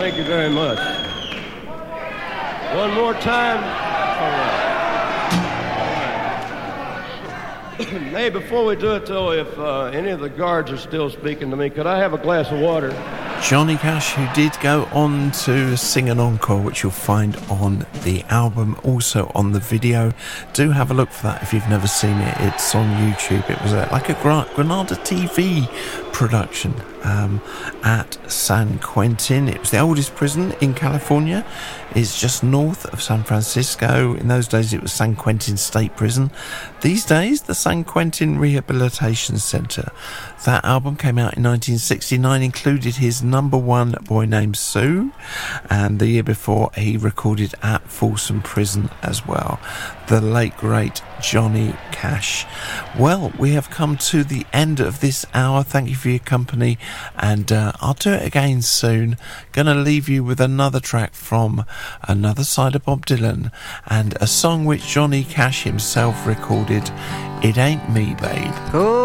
Thank you very much. One more time. All right. Hey, before we do it, though, if any of the guards are still speaking to me, could I have a glass of water? Johnny Cash, who did go on to sing an encore, which you'll find on the album, also on the video. Do have a look for that if you've never seen it. It's on YouTube. It was like a Granada TV production at San Quentin. It was the oldest prison in California. It's just north of San Francisco. In those days, it was San Quentin State Prison. These days, the San Quentin Rehabilitation Center. That album came out in 1969, included his number one, Boy Named Sue, and the year before he recorded at Folsom Prison as well. The late, great Johnny Cash. Well, we have come to the end of this hour. Thank you for your company, and I'll do it again soon. Gonna leave you with another track from another side of Bob Dylan, and a song which Johnny Cash himself recorded, It Ain't Me, Babe. Cool.